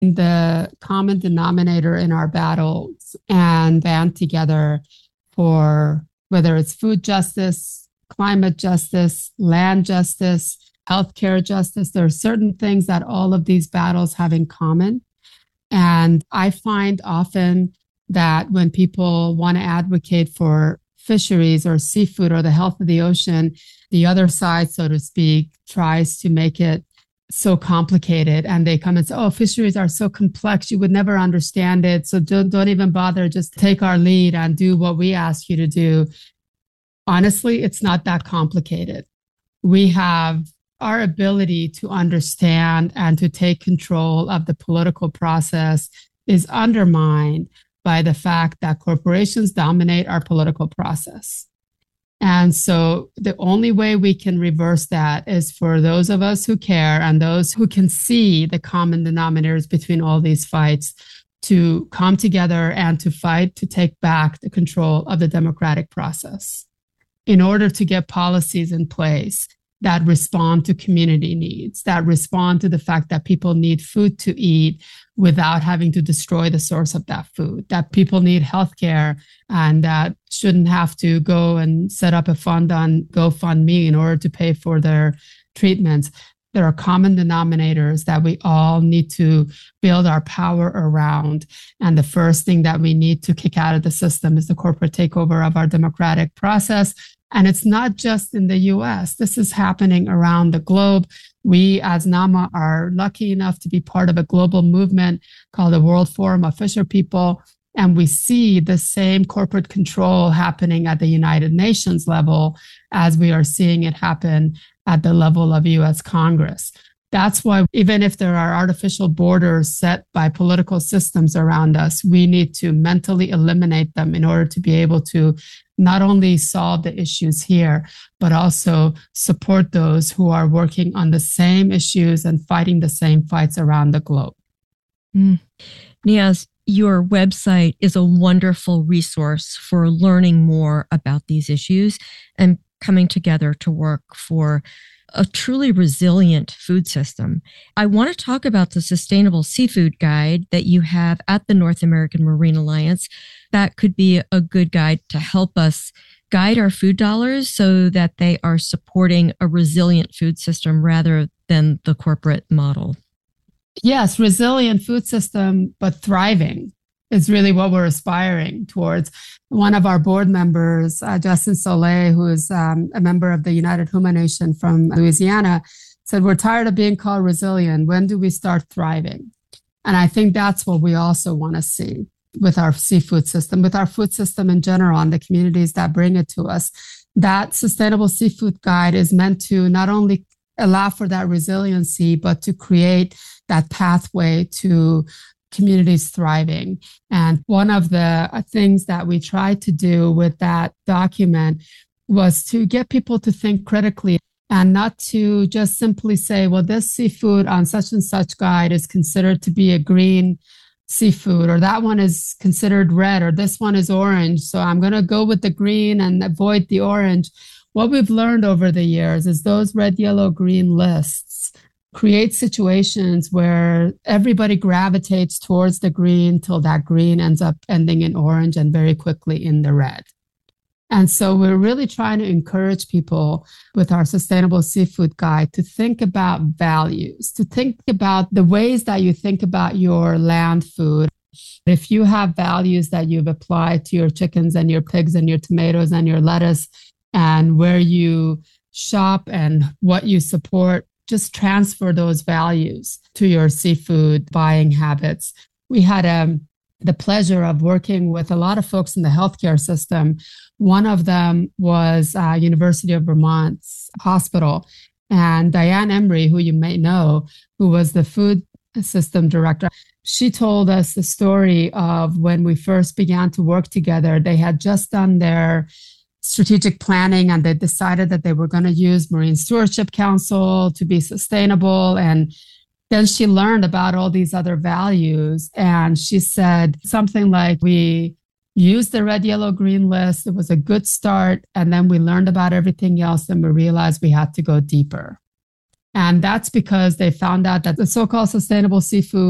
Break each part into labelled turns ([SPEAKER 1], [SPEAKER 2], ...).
[SPEAKER 1] the common denominator in our battles and band together for whether it's food justice, climate justice, land justice, healthcare justice. There are certain things that all of these battles have in common. And I find often that when people want to advocate for fisheries or seafood or the health of the ocean, the other side, so to speak, tries to make it so complicated. And they come and say, oh, fisheries are so complex, you would never understand it. So don't even bother, just take our lead and do what we ask you to do. Honestly, it's not that complicated. We have our ability to understand and to take control of the political process is undermined by the fact that corporations dominate our political process. And so the only way we can reverse that is for those of us who care and those who can see the common denominators between all these fights to come together and to fight to take back the control of the democratic process in order to get policies in place that respond to community needs, that respond to the fact that people need food to eat without having to destroy the source of that food, that people need healthcare and that shouldn't have to go and set up a fund on GoFundMe in order to pay for their treatments. There are common denominators that we all need to build our power around. And the first thing that we need to kick out of the system is the corporate takeover of our democratic process. And it's not just in the US. This is happening around the globe. We as NAMA are lucky enough to be part of a global movement called the World Forum of Fisher People. And we see the same corporate control happening at the United Nations level as we are seeing it happen at the level of US Congress. That's why even if there are artificial borders set by political systems around us, we need to mentally eliminate them in order to be able to not only solve the issues here, but also support those who are working on the same issues and fighting the same fights around the globe.
[SPEAKER 2] Niaz, your website is a wonderful resource for learning more about these issues and coming together to work for a truly resilient food system. I want to talk about the Sustainable Seafood Guide that you have at the North American Marine Alliance. That could be a good guide to help us guide our food dollars so that they are supporting a resilient food system rather than the corporate model.
[SPEAKER 1] Yes, resilient food system, but thriving is really what we're aspiring towards. One of our board members, Justin Soleil, who is a member of the United Huma Nation from Louisiana, said, we're tired of being called resilient. When do we start thriving? And I think that's what we also want to see with our seafood system, with our food system in general, and the communities that bring it to us. That Sustainable Seafood Guide is meant to not only allow for that resiliency, but to create that pathway to communities thriving. And one of the things that we tried to do with that document was to get people to think critically and not to just simply say, well, this seafood on such and such guide is considered to be a green seafood, or that one is considered red, or this one is orange. So I'm going to go with the green and avoid the orange. What we've learned over the years is those red, yellow, green lists create situations where everybody gravitates towards the green till that green ends up ending in orange and very quickly in the red. And so we're really trying to encourage people with our Sustainable Seafood Guide to think about values, to think about the ways that you think about your land food. If you have values that you've applied to your chickens and your pigs and your tomatoes and your lettuce and where you shop and what you support, just transfer those values to your seafood buying habits. We had the pleasure of working with a lot of folks in the healthcare system. One of them was University of Vermont's hospital. And Diane Emery, who you may know, who was the food system director, she told us the story of when we first began to work together. They had just done their strategic planning and they decided that they were going to use Marine Stewardship Council to be sustainable. And then she learned about all these other values. And she said something like, we used the red, yellow, green list. It was a good start. And then we learned about everything else and we realized we had to go deeper. And that's because they found out that the so-called sustainable seafood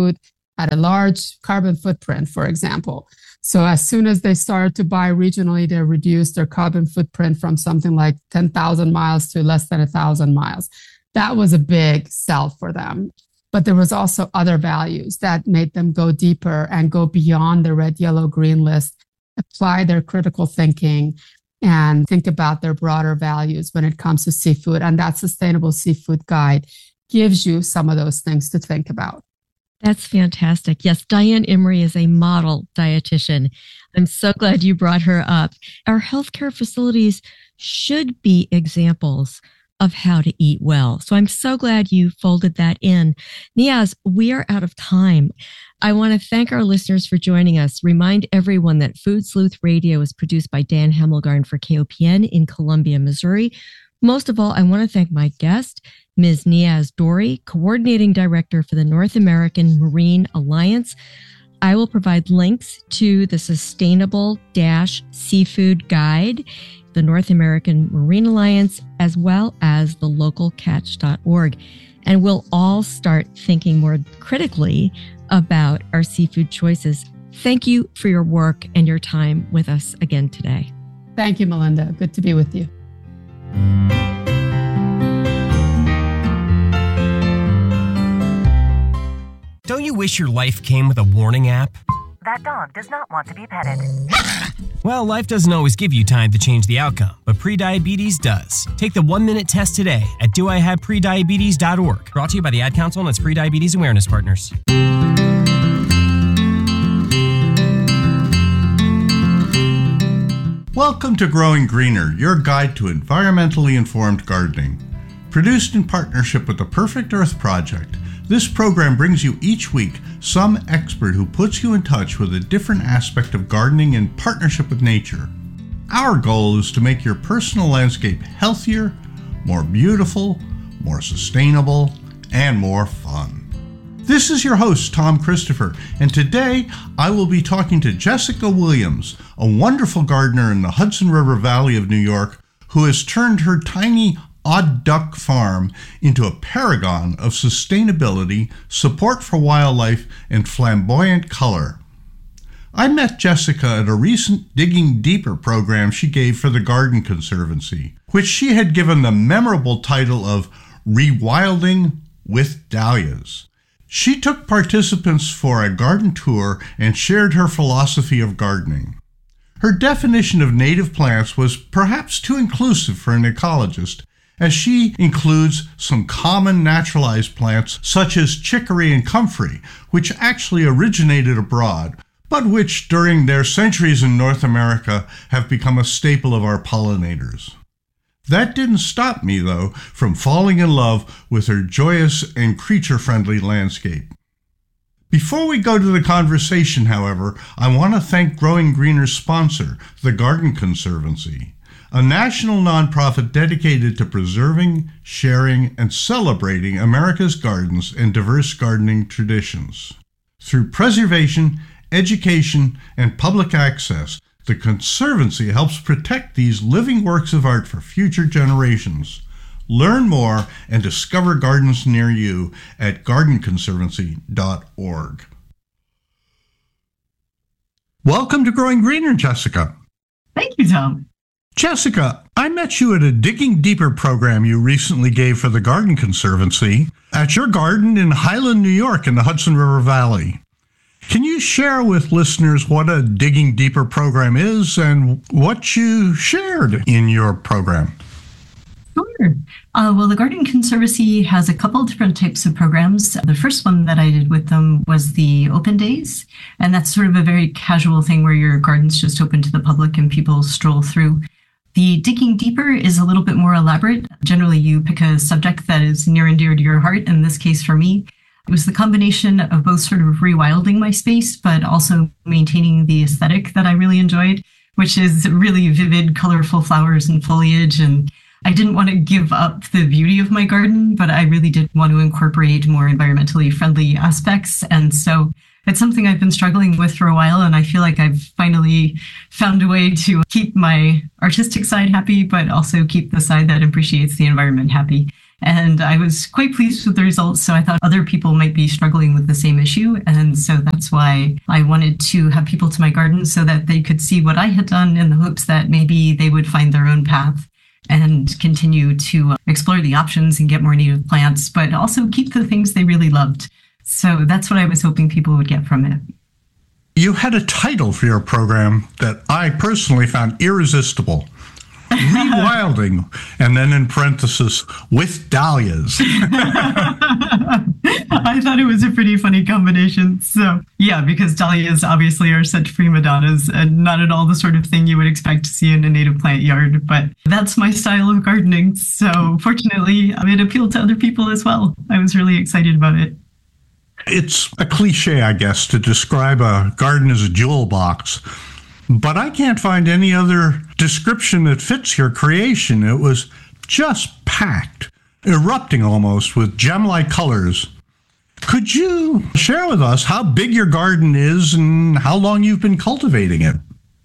[SPEAKER 1] had a large carbon footprint, for example. So as soon as they started to buy regionally, they reduced their carbon footprint from something like 10,000 miles to less than 1,000 miles. That was a big sell for them. But there was also other values that made them go deeper and go beyond the red, yellow, green list, apply their critical thinking, and think about their broader values when it comes to seafood. And that Sustainable Seafood Guide gives you some of those things to think about.
[SPEAKER 2] That's fantastic. Yes, Diane Imrie is a model dietitian. I'm so glad you brought her up. Our healthcare facilities should be examples of how to eat well. So I'm so glad you folded that in. Niaz, we are out of time. I want to thank our listeners for joining us. Remind everyone that Food Sleuth Radio is produced by Dan Hemmelgarn for KOPN in Columbia, Missouri. Most of all, I want to thank my guest, Ms. Niaz Dorey, Coordinating Director for the North American Marine Alliance. I will provide links to the Sustainable Seafood Guide, the North American Marine Alliance, as well as the localcatch.org. And we'll all start thinking more critically about our seafood choices. Thank you for your work and your time with us again today.
[SPEAKER 1] Thank you, Melinda. Good to be with you.
[SPEAKER 3] Don't you wish your life came with a warning app?
[SPEAKER 4] That dog does not want to be petted.
[SPEAKER 3] Well, life doesn't always give you time to change the outcome, but prediabetes does. Take the 1-minute test today at doihaveprediabetes.org. Brought to you by the Ad Council and its Prediabetes Awareness Partners.
[SPEAKER 5] Welcome to Growing Greener, your guide to environmentally informed gardening. Produced in partnership with the Perfect Earth Project, this program brings you each week some expert who puts you in touch with a different aspect of gardening in partnership with nature. Our goal is to make your personal landscape healthier, more beautiful, more sustainable, and more fun. This is your host, Tom Christopher, and today I will be talking to Jessica Williams, a wonderful gardener in the Hudson River Valley of New York, who has turned her tiny Odd Duck Farm into a paragon of sustainability, support for wildlife, and flamboyant color. I met Jessica at a recent Digging Deeper program she gave for the Garden Conservancy, which she had given the memorable title of Rewilding with Dahlias. She took participants for a garden tour and shared her philosophy of gardening. Her definition of native plants was perhaps too inclusive for an ecologist, as she includes some common naturalized plants such as chicory and comfrey, which actually originated abroad, but which during their centuries in North America have become a staple of our pollinators. That didn't stop me, though, from falling in love with her joyous and creature-friendly landscape. Before we go to the conversation, however, I want to thank Growing Greener's sponsor, the Garden Conservancy, a national nonprofit dedicated to preserving, sharing, and celebrating America's gardens and diverse gardening traditions. Through preservation, education, and public access, the Conservancy helps protect these living works of art for future generations. Learn more and discover gardens near you at gardenconservancy.org. Welcome to Growing Greener, Jessica.
[SPEAKER 6] Thank you, Tom.
[SPEAKER 5] Jessica, I met you at a Digging Deeper program you recently gave for the Garden Conservancy at your garden in Highland, New York in the Hudson River Valley. Can you share with listeners what a Digging Deeper program is and what you shared in your program?
[SPEAKER 6] Sure. Well, the Garden Conservancy has a couple different types of programs. The first one that I did with them was the Open Days, and that's sort of a very casual thing where your garden's just open to the public and people stroll through. The Digging Deeper is a little bit more elaborate. Generally, you pick a subject that is near and dear to your heart. In this case, for me, it was the combination of both sort of rewilding my space, but also maintaining the aesthetic that I really enjoyed, which is really vivid, colorful flowers and foliage. And I didn't want to give up the beauty of my garden, but I really did want to incorporate more environmentally friendly aspects. And so it's something I've been struggling with for a while, and I feel like I've finally found a way to keep my artistic side happy, but also keep the side that appreciates the environment happy. And I was quite pleased with the results. So I thought other people might be struggling with the same issue. And so that's why I wanted to have people to my garden so that they could see what I had done in the hopes that maybe they would find their own path and continue to explore the options and get more native plants, but also keep the things they really loved. So that's what I was hoping people would get from it.
[SPEAKER 5] You had a title for your program that I personally found irresistible. Rewilding, and then in parentheses, with dahlias.
[SPEAKER 6] I thought it was a pretty funny combination. So, yeah, because dahlias obviously are such prima donnas and not at all the sort of thing you would expect to see in a native plant yard. But that's my style of gardening. So, fortunately, it appealed to other people as well. I was really excited about it.
[SPEAKER 5] It's a cliche, I guess, to describe a garden as a jewel box. But I can't find any other description that fits your creation. It was just packed, erupting almost with gem-like colors. Could you share with us how big your garden is and how long you've been cultivating it?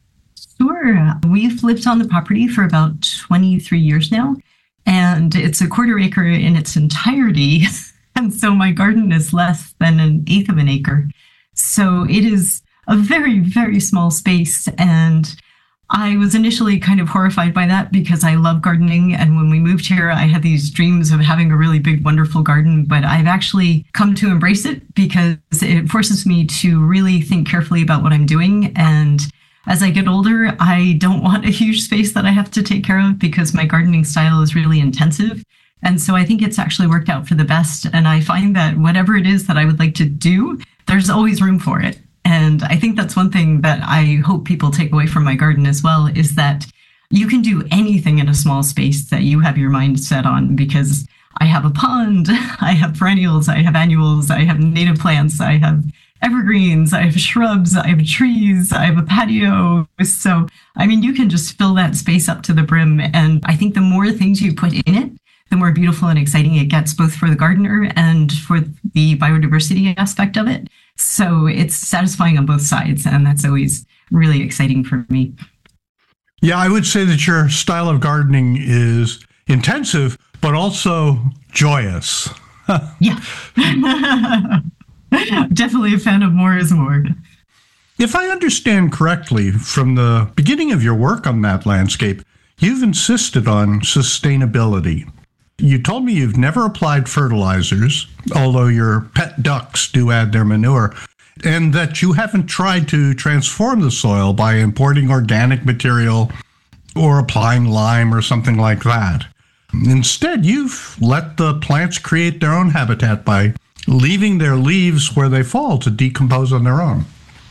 [SPEAKER 6] Sure. We've lived on the property for about 23 years now, and it's a 1/4 acre in its entirety. And so my garden is less than 1/8 of an acre. So it is a very, very small space. And I was initially kind of horrified by that because I love gardening. And when we moved here, I had these dreams of having a really big, wonderful garden. But I've actually come to embrace it because it forces me to really think carefully about what I'm doing. And as I get older, I don't want a huge space that I have to take care of because my gardening style is really intensive. And so I think it's actually worked out for the best. And I find that whatever it is that I would like to do, there's always room for it. And I think that's one thing that I hope people take away from my garden as well, is that you can do anything in a small space that you have your mind set on, because I have a pond, I have perennials, I have annuals, I have native plants, I have evergreens, I have shrubs, I have trees, I have a patio. So, I mean, you can just fill that space up to the brim. And I think the more things you put in it, the more beautiful and exciting it gets, both for the gardener and for the biodiversity aspect of it. So it's satisfying on both sides, and that's always really exciting for me.
[SPEAKER 5] Yeah, I would say that your style of gardening is intensive, but also joyous.
[SPEAKER 6] Yeah. Definitely a fan of more is more.
[SPEAKER 5] If I understand correctly, from the beginning of your work on that landscape, you've insisted on sustainability. You told me you've never applied fertilizers, although your pet ducks do add their manure, and that you haven't tried to transform the soil by importing organic material or applying lime or something like that. Instead, you've let the plants create their own habitat by leaving their leaves where they fall to decompose on their own.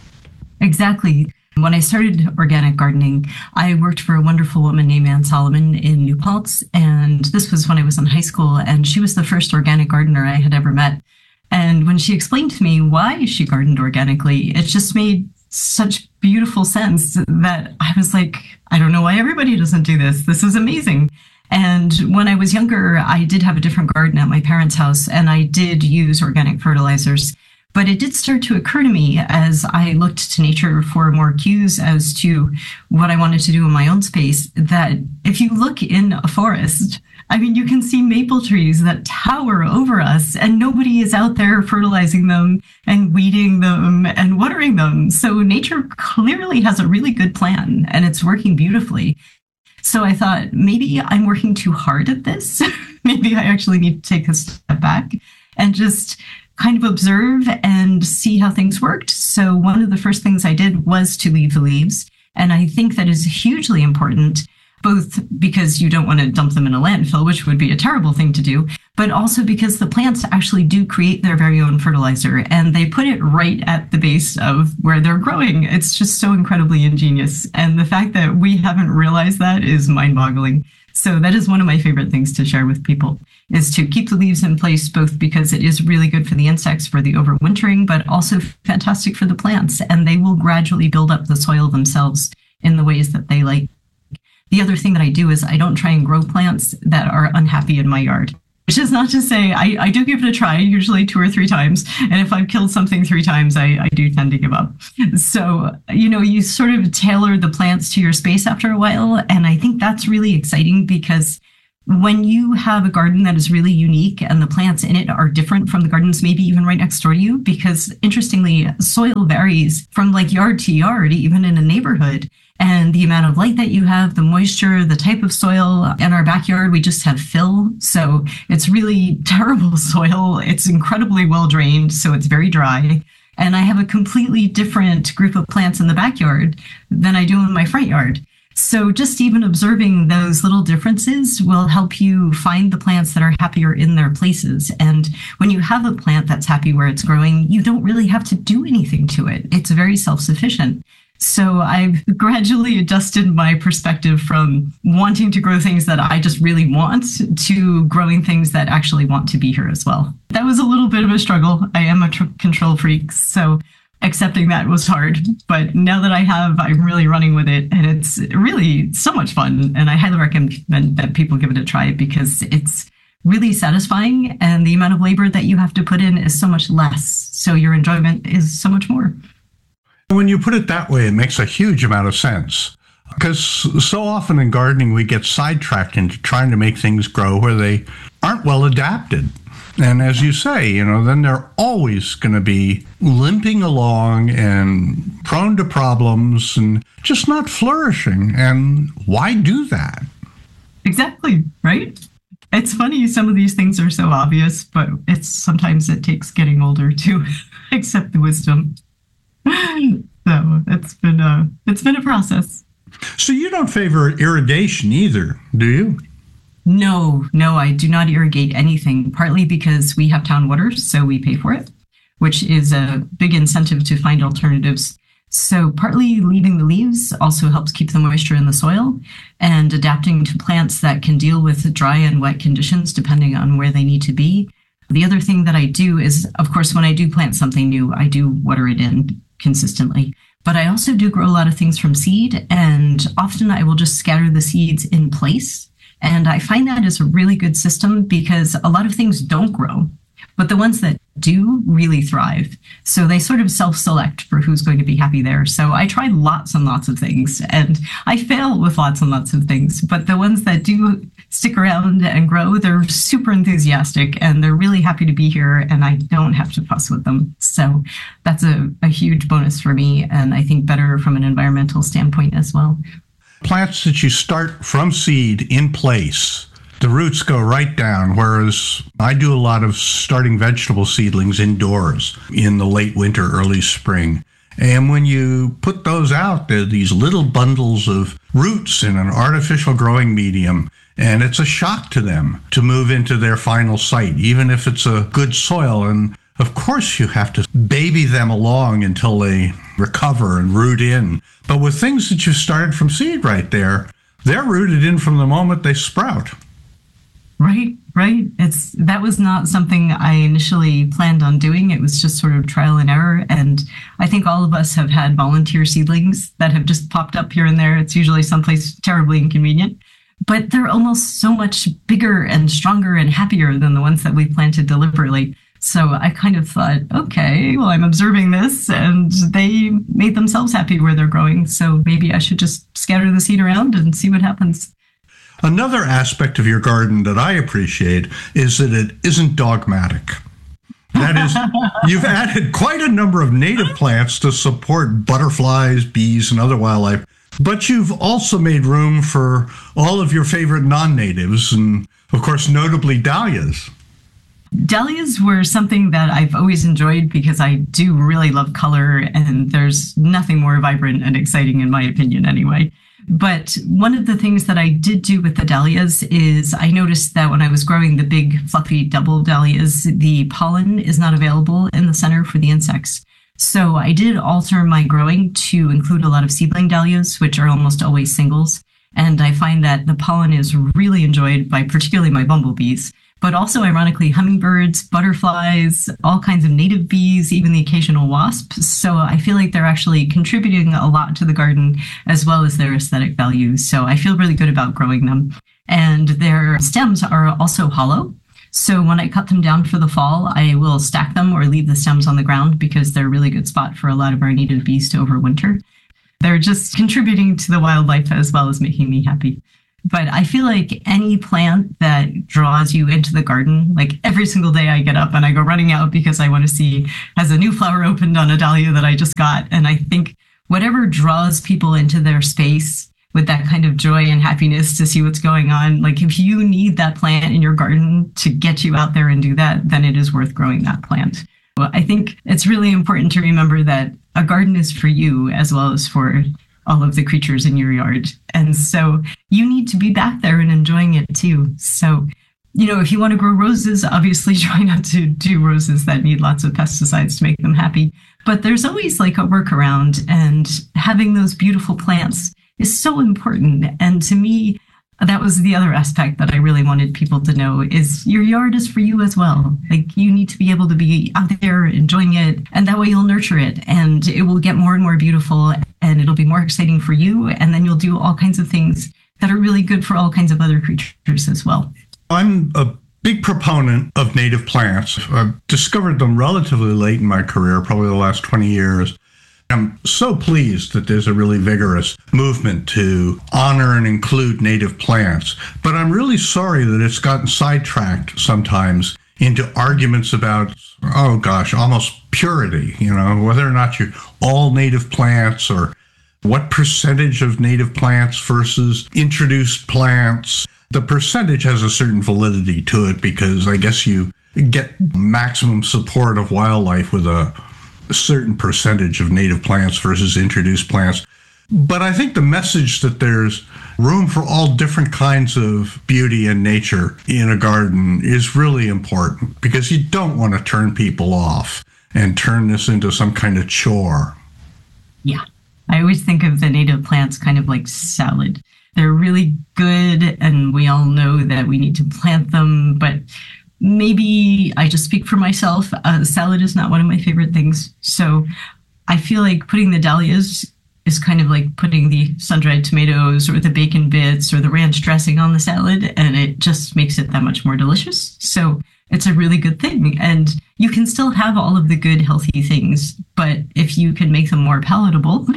[SPEAKER 6] Exactly. When I started organic gardening, I worked for a wonderful woman named Anne Solomon in New Paltz, and this was when I was in high school, and she was the first organic gardener I had ever met. And when she explained to me why she gardened organically, it just made such beautiful sense that I was like, I don't know why everybody doesn't do this. This is amazing. And when I was younger, I did have a different garden at my parents' house, and I did use organic fertilizers. But it did start to occur to me as I looked to nature for more cues as to what I wanted to do in my own space, that if you look in a forest, I mean, you can see maple trees that tower over us, and nobody is out there fertilizing them and weeding them and watering them. So nature clearly has a really good plan, and it's working beautifully. So I thought, maybe I'm working too hard at this. Maybe I actually need to take a step back and just kind of observe and see how things worked. So one of the first things I did was to leave the leaves. And I think that is hugely important, both because you don't want to dump them in a landfill, which would be a terrible thing to do, but also because the plants actually do create their very own fertilizer, and they put it right at the base of where they're growing. It's just so incredibly ingenious. And the fact that we haven't realized that is mind-boggling. So that is one of my favorite things to share with people, is to keep the leaves in place, both because it is really good for the insects for the overwintering, but also fantastic for the plants. And they will gradually build up the soil themselves in the ways that they like. The other thing that I do is I don't try and grow plants that are unhappy in my yard, which is not to say I do give it a try, usually 2 or 3 times. And if I've killed something 3 times, I do tend to give up. So, you sort of tailor the plants to your space after a while. And I think that's really exciting because When you have a garden that is really unique and the plants in it are different from the gardens, maybe even right next door to you, because interestingly, soil varies from like yard to yard, even in a neighborhood. And the amount of light that you have, the moisture, the type of soil. In our backyard, we just have fill. So it's really terrible soil. It's incredibly well drained, so it's very dry. And I have a completely different group of plants in the backyard than I do in my front yard. So just even observing those little differences will help you find the plants that are happier in their places. And when you have a plant that's happy where it's growing, you don't really have to do anything to it. It's very self-sufficient. So I've gradually adjusted my perspective from wanting to grow things that I just really want to growing things that actually want to be here as well. That was a little bit of a struggle. I am a control freak, so accepting that was hard. But now that I'm really running with it, and it's really so much fun. And I highly recommend that people give it a try because it's really satisfying, and the amount of labor that you have to put in is so much less. So your enjoyment is so much more.
[SPEAKER 5] When you put it that way, it makes a huge amount of sense. Because so often in gardening, we get sidetracked into trying to make things grow where they aren't well adapted. And as you say, then they're always going to be limping along and prone to problems and just not flourishing. And why do that?
[SPEAKER 6] Exactly, right? It's funny, some of these things are so obvious, but sometimes it takes getting older to accept the wisdom. So it's been a process.
[SPEAKER 5] So you don't favor irrigation either, do you?
[SPEAKER 6] No, I do not irrigate anything, partly because we have town water, so we pay for it, which is a big incentive to find alternatives. So partly leaving the leaves also helps keep the moisture in the soil, and adapting to plants that can deal with dry and wet conditions depending on where they need to be. The other thing that I do is, of course, when I do plant something new, I do water it in consistently. But I also do grow a lot of things from seed, and often I will just scatter the seeds in place. And I find that is a really good system because a lot of things don't grow, but the ones that do really thrive. So they sort of self-select for who's going to be happy there. So I try lots and lots of things, and I fail with lots and lots of things. But the ones that do stick around and grow, they're super enthusiastic and they're really happy to be here, and I don't have to fuss with them. So that's a huge bonus for me, and I think better from an environmental standpoint as well.
[SPEAKER 5] Plants that you start from seed in place, the roots go right down, whereas I do a lot of starting vegetable seedlings indoors in the late winter, early spring. And when you put those out, they're these little bundles of roots in an artificial growing medium, and it's a shock to them to move into their final site, even if it's a good soil. And of course, you have to baby them along until they recover and root in. But with things that you started from seed right there, they're rooted in from the moment they sprout.
[SPEAKER 6] Right. That was not something I initially planned on doing. It was just sort of trial and error. And I think all of us have had volunteer seedlings that have just popped up here and there. It's usually someplace terribly inconvenient, but they're almost so much bigger and stronger and happier than the ones that we planted deliberately. So I kind of thought, okay, well, I'm observing this and they made themselves happy where they're growing. So maybe I should just scatter the seed around and see what happens.
[SPEAKER 5] Another aspect of your garden that I appreciate is that it isn't dogmatic. That is, you've added quite a number of native plants to support butterflies, bees, and other wildlife, but you've also made room for all of your favorite non-natives, and of course, notably dahlias.
[SPEAKER 6] Dahlias were something that I've always enjoyed because I do really love color, and there's nothing more vibrant and exciting in my opinion anyway. But one of the things that I did do with the dahlias is I noticed that when I was growing the big fluffy double dahlias, the pollen is not available in the center for the insects. So I did alter my growing to include a lot of seedling dahlias, which are almost always singles. And I find that the pollen is really enjoyed by particularly my bumblebees, but also ironically hummingbirds, butterflies, all kinds of native bees, even the occasional wasp. So I feel like they're actually contributing a lot to the garden as well as their aesthetic value. So I feel really good about growing them. And their stems are also hollow. So when I cut them down for the fall, I will stack them or leave the stems on the ground because they're a really good spot for a lot of our native bees to overwinter. They're just contributing to the wildlife as well as making me happy. But I feel like any plant that draws you into the garden, like every single day I get up and I go running out because I want to see, has a new flower opened on a dahlia that I just got. And I think whatever draws people into their space with that kind of joy and happiness to see what's going on, like if you need that plant in your garden to get you out there and do that, then it is worth growing that plant. Well, I think it's really important to remember that a garden is for you as well as for all of the creatures in your yard. And so you need to be back there and enjoying it too. So, if you want to grow roses, obviously try not to do roses that need lots of pesticides to make them happy. But there's always like a workaround, and having those beautiful plants is so important. And to me, that was the other aspect that I really wanted people to know is your yard is for you as well. Like you need to be able to be out there enjoying it, and that way you'll nurture it and it will get more and more beautiful and it'll be more exciting for you. And then you'll do all kinds of things that are really good for all kinds of other creatures as well.
[SPEAKER 5] I'm a big proponent of native plants. I've discovered them relatively late in my career, probably the last 20 years. I'm so pleased that there's a really vigorous movement to honor and include native plants, but I'm really sorry that it's gotten sidetracked sometimes into arguments about, almost purity, whether or not you're all native plants or what percentage of native plants versus introduced plants. The percentage has a certain validity to it because I guess you get maximum support of wildlife with a certain percentage of native plants versus introduced plants. But I think the message that there's room for all different kinds of beauty and nature in a garden is really important because you don't want to turn people off and turn this into some kind of chore.
[SPEAKER 6] Yeah. I always think of the native plants kind of like salad. They're really good and we all know that we need to plant them, but maybe I just speak for myself. Salad is not one of my favorite things. So I feel like putting the dahlias is kind of like putting the sun-dried tomatoes or the bacon bits or the ranch dressing on the salad, and it just makes it that much more delicious. So it's a really good thing. And you can still have all of the good, healthy things, but if you can make them more palatable,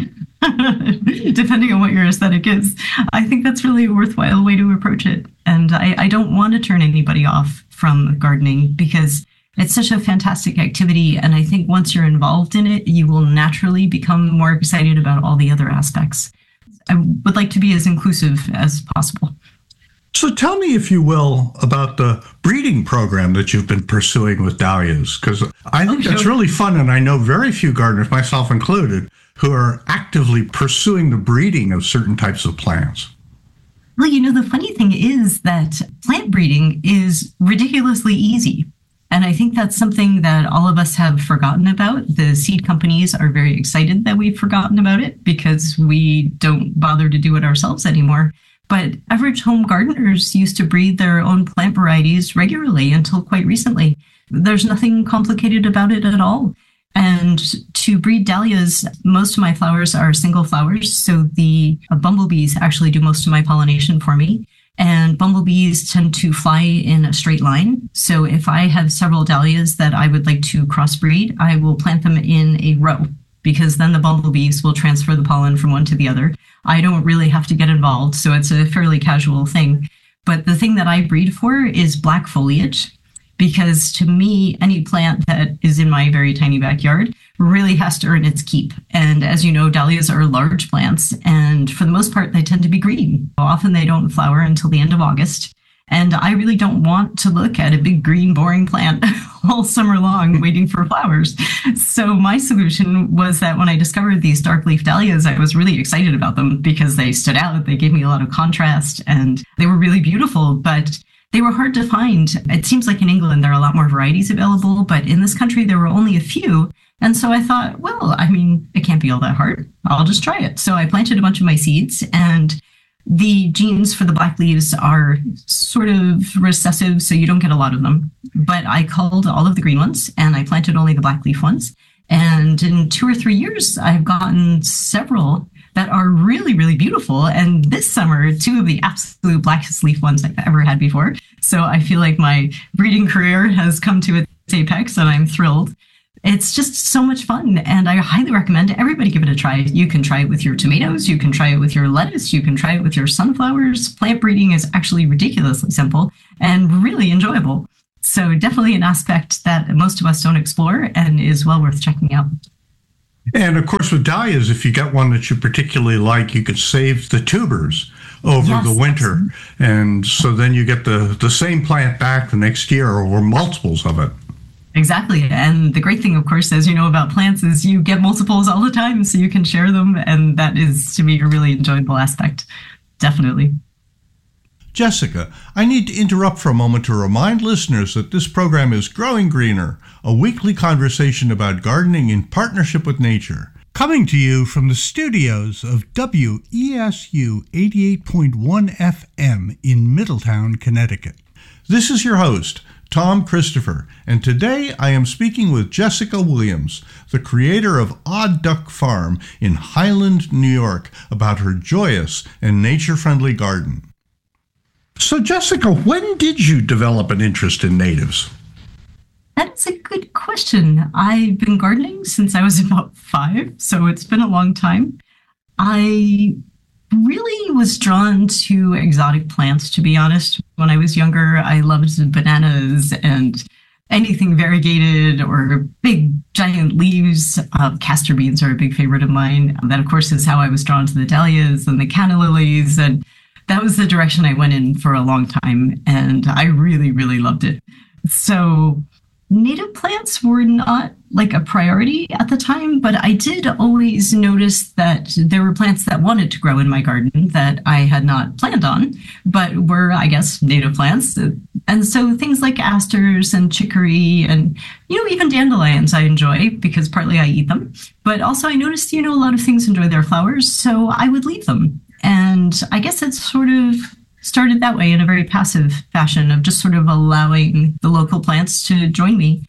[SPEAKER 6] depending on what your aesthetic is, I think that's really a worthwhile way to approach it. And I don't want to turn anybody off from gardening because it's such a fantastic activity. And I think once you're involved in it, you will naturally become more excited about all the other aspects. I would like to be as inclusive as possible.
[SPEAKER 5] So tell me, if you will, about the breeding program that you've been pursuing with dahlias, because I think that's really fun. And I know very few gardeners, myself included, who are actively pursuing the breeding of certain types of plants.
[SPEAKER 6] Well, the funny thing is that plant breeding is ridiculously easy. And I think that's something that all of us have forgotten about. The seed companies are very excited that we've forgotten about it because we don't bother to do it ourselves anymore. But average home gardeners used to breed their own plant varieties regularly until quite recently. There's nothing complicated about it at all. And to breed dahlias, most of my flowers are single flowers. So the bumblebees actually do most of my pollination for me. And bumblebees tend to fly in a straight line. So if I have several dahlias that I would like to crossbreed, I will plant them in a row because then the bumblebees will transfer the pollen from one to the other. I don't really have to get involved, so it's a fairly casual thing. But the thing that I breed for is black foliage, because to me, any plant that is in my very tiny backyard really has to earn its keep. And as you know, dahlias are large plants, and for the most part, they tend to be green. Often they don't flower until the end of August. And I really don't want to look at a big green, boring plant all summer long waiting for flowers. So my solution was that when I discovered these dark leaf dahlias, I was really excited about them because they stood out. They gave me a lot of contrast and they were really beautiful, but they were hard to find. It seems like in England, there are a lot more varieties available, but in this country, there were only a few. And so I thought, it can't be all that hard. I'll just try it. So I planted a bunch of my seeds, and the genes for the black leaves are sort of recessive, so you don't get a lot of them. But I culled all of the green ones, and I planted only the black leaf ones. And in 2 or 3 years, I've gotten several that are really, really beautiful. And this summer, 2 of the absolute blackest leaf ones I've ever had before. So I feel like my breeding career has come to its apex, and I'm thrilled. It's just so much fun, and I highly recommend everybody give it a try. You can try it with your tomatoes, you can try it with your lettuce, you can try it with your sunflowers. Plant breeding is actually ridiculously simple and really enjoyable. So definitely an aspect that most of us don't explore and is well worth checking out.
[SPEAKER 5] And of course, with dahlias, if you got one that you particularly like, you could save the tubers over the winter. And so then you get the same plant back the next year or multiples of it.
[SPEAKER 6] Exactly. And the great thing, of course, as you know about plants, is you get multiples all the time, so you can share them. And that is, to me, a really enjoyable aspect. Definitely.
[SPEAKER 5] Jessica, I need to interrupt for a moment to remind listeners that this program is Growing Greener, a weekly conversation about gardening in partnership with nature. Coming to you from the studios of WESU 88.1 FM in Middletown, Connecticut. This is your host, Tom Christopher, and today I am speaking with Jessica Williams, the creator of Odd Duck Farm in Highland, New York, about her joyous and nature-friendly garden. So Jessica, when did you develop an interest in natives?
[SPEAKER 6] That's a good question. I've been gardening since I was about 5, so it's been a long time. I really was drawn to exotic plants, to be honest. When I was younger, I loved bananas and anything variegated or big giant leaves. Castor beans are a big favorite of mine. That, of course, is how I was drawn to the dahlias and the canna lilies. And that was the direction I went in for a long time. And I really, really loved it. So native plants were not like a priority at the time, but I did always notice that there were plants that wanted to grow in my garden that I had not planned on, but were, I guess, native plants. And so things like asters and chicory and, even dandelions I enjoy because partly I eat them. But also I noticed, a lot of things enjoy their flowers, so I would leave them. And I guess it sort of started that way in a very passive fashion of just sort of allowing the local plants to join me.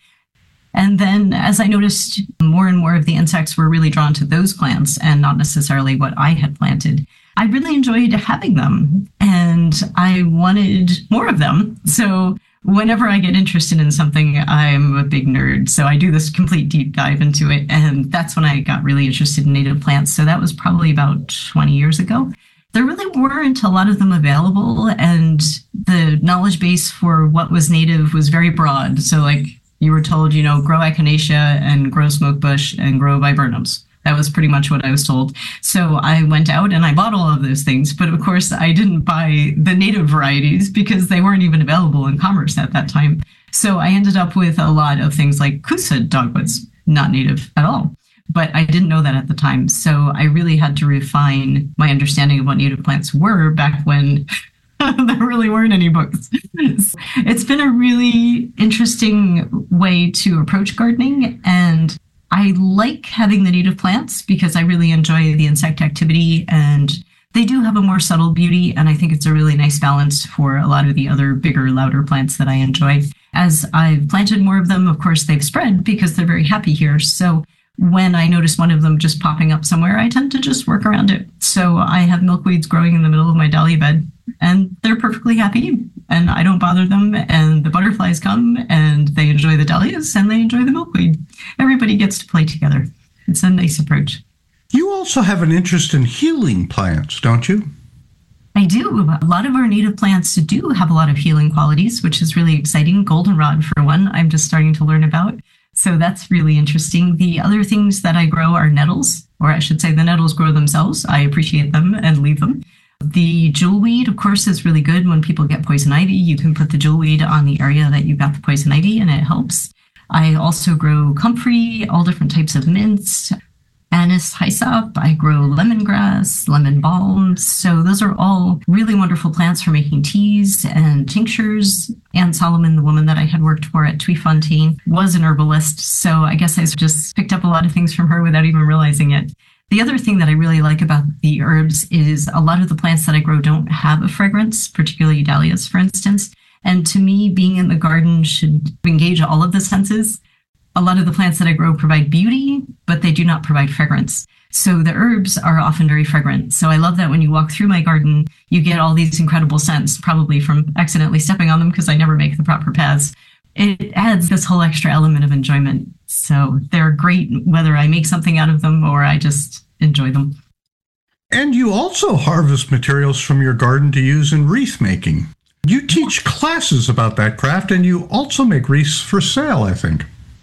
[SPEAKER 6] And then as I noticed more and more of the insects were really drawn to those plants and not necessarily what I had planted, I really enjoyed having them and I wanted more of them. So whenever I get interested in something, I'm a big nerd. So I do this complete deep dive into it. And that's when I got really interested in native plants. So that was probably about 20 years ago. There really weren't a lot of them available, and the knowledge base for what was native was very broad. So like you were told, grow echinacea and grow smokebush and grow viburnums. That was pretty much what I was told. So I went out and I bought all of those things. But of course, I didn't buy the native varieties because they weren't even available in commerce at that time. So I ended up with a lot of things like Kousa dogwoods, not native at all. But I didn't know that at the time. So I really had to refine my understanding of what native plants were back when there really weren't any books. It's been a really interesting way to approach gardening. And I like having the native plants because I really enjoy the insect activity and they do have a more subtle beauty. And I think it's a really nice balance for a lot of the other bigger, louder plants that I enjoy. As I've planted more of them, of course, they've spread because they're very happy here. So when I notice one of them just popping up somewhere, I tend to just work around it. So I have milkweeds growing in the middle of my dahlia bed, and they're perfectly happy, and I don't bother them, and the butterflies come, and they enjoy the dahlias, and they enjoy the milkweed. Everybody gets to play together. It's a nice approach.
[SPEAKER 5] You also have an interest in healing plants, don't you?
[SPEAKER 6] I do. A lot of our native plants do have a lot of healing qualities, which is really exciting. Goldenrod, for one, I'm just starting to learn about. So that's really interesting. The other things that I grow are nettles, or I should say the nettles grow themselves. I appreciate them and leave them. The jewelweed, of course, is really good when people get poison ivy. You can put the jewelweed on the area that you got the poison ivy and it helps. I also grow comfrey, all different types of mints, anise hyssop. I grow lemongrass, lemon balm. So those are all really wonderful plants for making teas and tinctures. Anne Solomon, the woman that I had worked for at Tweefontein, was an herbalist. So I guess I just picked up a lot of things from her without even realizing it. The other thing that I really like about the herbs is a lot of the plants that I grow don't have a fragrance, particularly dahlias, for instance. And to me, being in the garden should engage all of the senses. A lot of the plants that I grow provide beauty, but they do not provide fragrance. So the herbs are often very fragrant. So I love that when you walk through my garden, you get all these incredible scents, probably from accidentally stepping on them because I never make the proper paths. It adds this whole extra element of enjoyment. So they're great whether I make something out of them or I just enjoy them.
[SPEAKER 5] And you also harvest materials from your garden to use in wreath making. You teach classes about that craft, and you also make wreaths for sale, I think.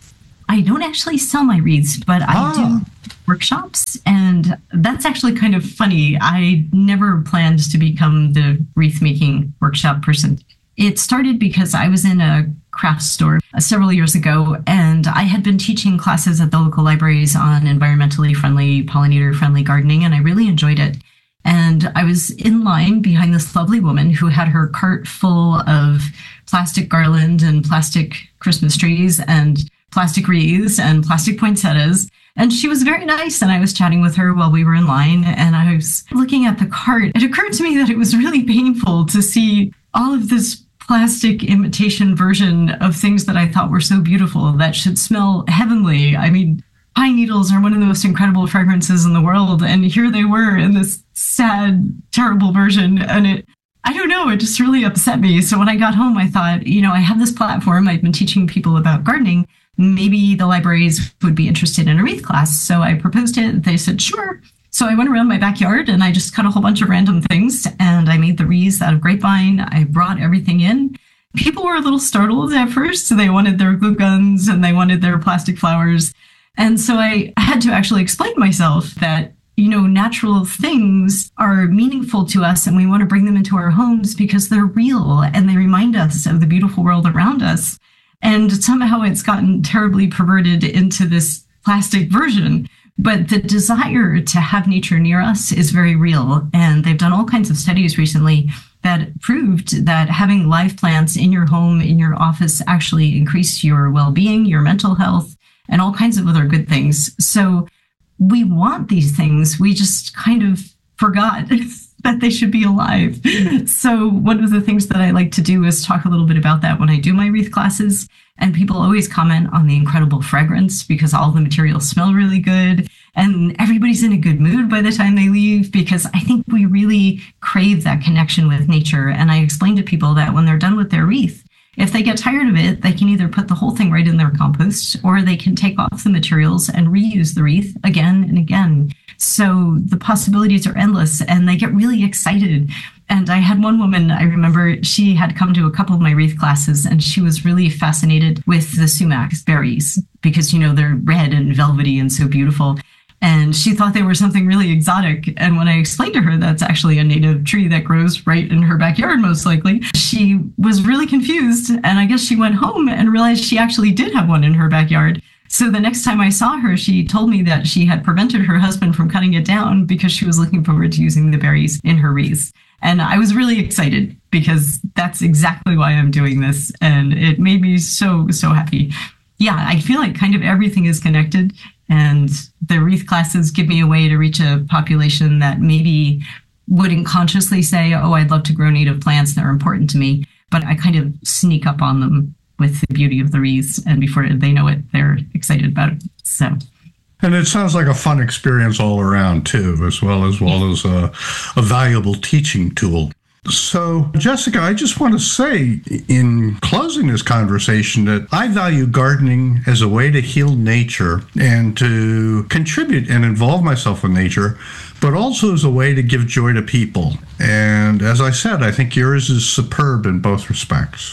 [SPEAKER 6] I don't actually sell my wreaths, but I do workshops, and that's actually kind of funny. I never planned to become the wreath making workshop person. It started because I was in a craft store several years ago, and I had been teaching classes at the local libraries on environmentally friendly, pollinator-friendly gardening, and I really enjoyed it. And I was in line behind this lovely woman who had her cart full of plastic garland and plastic Christmas trees and plastic wreaths and plastic poinsettias. And she was very nice, and I was chatting with her while we were in line, and I was looking at the cart. It occurred to me that it was really painful to see all of this plastic imitation version of things that I thought were so beautiful that should smell heavenly. I mean, pine needles are one of the most incredible fragrances in the world, and here they were in this sad, terrible version, and I don't know, it just really upset me. So when I got home, I thought, I have this platform. I've been teaching people about gardening. Maybe the libraries would be interested in a wreath class. So I proposed it. They said, sure. So I went around my backyard and I just cut a whole bunch of random things, and I made the wreaths out of grapevine. I brought everything in. People were a little startled at first. So they wanted their glue guns and they wanted their plastic flowers. And so I had to actually explain myself that, natural things are meaningful to us, and we want to bring them into our homes because they're real and they remind us of the beautiful world around us. And somehow it's gotten terribly perverted into this plastic version. But the desire to have nature near us is very real. And they've done all kinds of studies recently that proved that having live plants in your home, in your office, actually increase your well-being, your mental health, and all kinds of other good things. So we want these things. We just kind of forgot that they should be alive. So one of the things that I like to do is talk a little bit about that when I do my wreath classes. And people always comment on the incredible fragrance because all the materials smell really good. And everybody's in a good mood by the time they leave, because I think we really crave that connection with nature. And I explain to people that when they're done with their wreath, if they get tired of it, they can either put the whole thing right in their compost, or they can take off the materials and reuse the wreath again and again. So the possibilities are endless, and they get really excited. And I had one woman, I remember, she had come to a couple of my wreath classes, and she was really fascinated with the sumac berries because, they're red and velvety and so beautiful. And she thought they were something really exotic. And when I explained to her that's actually a native tree that grows right in her backyard, most likely, she was really confused. And I guess she went home and realized she actually did have one in her backyard. So the next time I saw her, she told me that she had prevented her husband from cutting it down because she was looking forward to using the berries in her wreaths. And I was really excited because that's exactly why I'm doing this. And it made me so, so happy. Yeah, I feel like kind of everything is connected. And the wreath classes give me a way to reach a population that maybe wouldn't consciously say, oh, I'd love to grow native plants. They're important to me. But I kind of sneak up on them with the beauty of the wreaths. And before they know it, they're excited about it. So.
[SPEAKER 5] And it sounds like a fun experience all around, too, as well as a valuable teaching tool. So, Jessica, I just want to say in closing this conversation that I value gardening as a way to heal nature and to contribute and involve myself with nature, but also as a way to give joy to people. And as I said, I think yours is superb in both respects.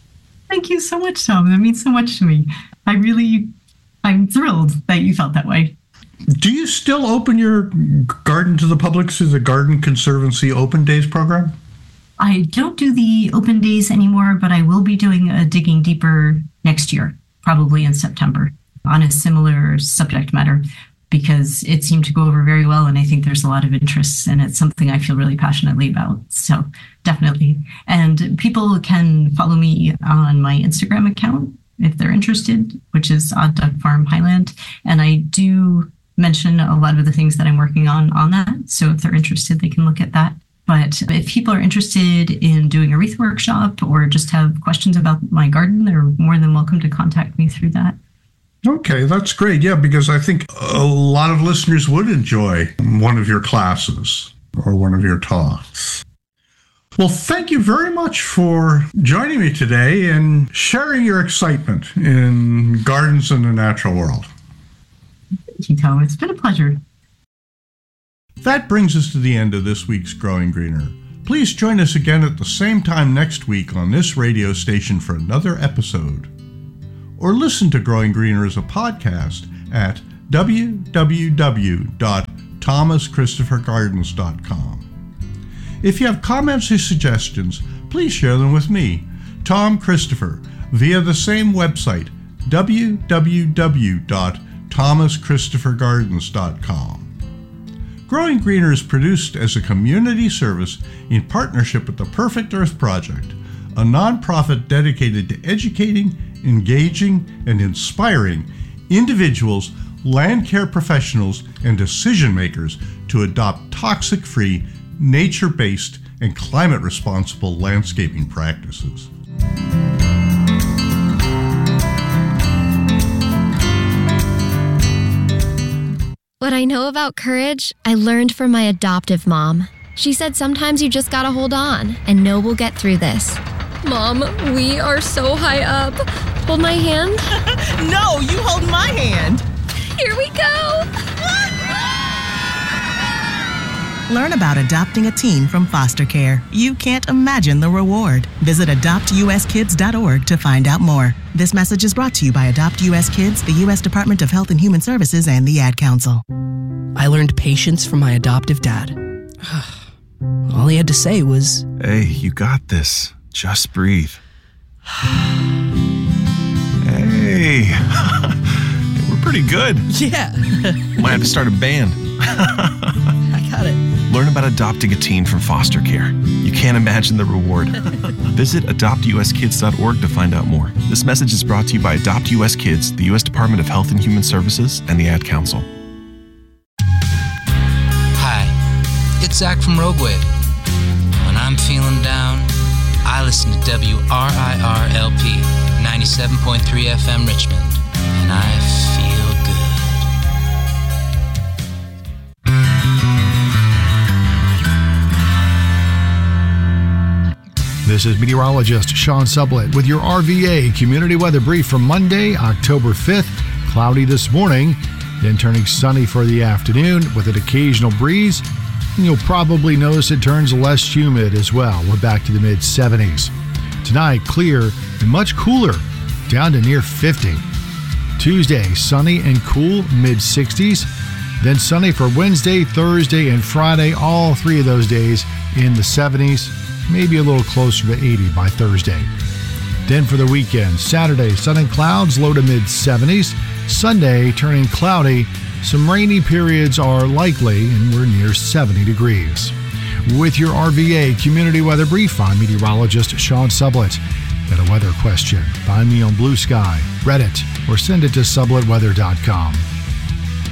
[SPEAKER 6] Thank you so much, Tom. That means so much to me. I'm thrilled that you felt that way.
[SPEAKER 5] Do you still open your garden to the public through the Garden Conservancy Open Days program?
[SPEAKER 6] I don't do the open days anymore, but I will be doing a Digging Deeper next year, probably in September, on a similar subject matter, because it seemed to go over very well, and I think there's a lot of interest, and it's something I feel really passionately about. So definitely. And people can follow me on my Instagram account if they're interested, which is Odd Duck Farm Highland. And I do mention a lot of the things that I'm working on that. So if they're interested, they can look at that. But if people are interested in doing a wreath workshop or just have questions about my garden, they're more than welcome to contact me through that.
[SPEAKER 5] Okay, that's great. Yeah, because I think a lot of listeners would enjoy one of your classes or one of your talks. Well, thank you very much for joining me today and sharing your excitement in gardens in the natural world.
[SPEAKER 6] Thank you, Tom. It's been a pleasure.
[SPEAKER 5] That brings us to the end of this week's Growing Greener. Please join us again at the same time next week on this radio station for another episode. Or listen to Growing Greener as a podcast at www.thomaschristophergardens.com. If you have comments or suggestions, please share them with me, Tom Christopher, via the same website, www.thomaschristophergardens.com. Growing Greener is produced as a community service in partnership with the Perfect Earth Project, a nonprofit dedicated to educating, engaging, and inspiring individuals, land care professionals, and decision makers to adopt toxic-free, nature-based, and climate-responsible landscaping practices.
[SPEAKER 7] What I know about courage, I learned from my adoptive mom. She said sometimes you just gotta hold on and know we'll get through this. Mom, we are so high up. Hold my hand.
[SPEAKER 8] No, you hold my hand.
[SPEAKER 7] Here we go.
[SPEAKER 8] Learn about adopting a teen from foster care. You can't imagine the reward. Visit adoptuskids.org to find out more. This message is brought to you by Adopt US Kids, the U.S. Department of Health and Human Services, and the Ad Council.
[SPEAKER 9] I learned patience from my adoptive dad. All he had to say was,
[SPEAKER 10] "Hey, you got this. Just breathe." Hey, we're pretty good.
[SPEAKER 9] Yeah.
[SPEAKER 10] Might have to start a band.
[SPEAKER 9] I got it.
[SPEAKER 10] Learn about adopting a teen from foster care. You can't imagine the reward. Visit adoptuskids.org to find out more. This message is brought to you by Adopt US Kids, the U.S. Department of Health and Human Services, and the Ad Council.
[SPEAKER 11] Hi, it's Zach from Rogueway. When I'm feeling down, I listen to WRIR-LP 97.3 FM Richmond, and I feel good.
[SPEAKER 12] This is meteorologist Sean Sublett with your RVA Community Weather Brief for Monday, October 5th. Cloudy this morning, then turning sunny for the afternoon with an occasional breeze. And you'll probably notice it turns less humid as well. We're back to the mid-70s. Tonight, clear and much cooler, down to near 50. Tuesday, sunny and cool, mid-60s. Then sunny for Wednesday, Thursday, and Friday, all three of those days in the 70s. Maybe a little closer to 80 by Thursday. Then for the weekend, Saturday, sun and clouds, low to mid-70s. Sunday, turning cloudy. Some rainy periods are likely, and we're near 70 degrees. With your RVA Community Weather Brief, I'm meteorologist Sean Sublett. Got a weather question? Find me on Blue Sky, Reddit, or send it to subletweather.com.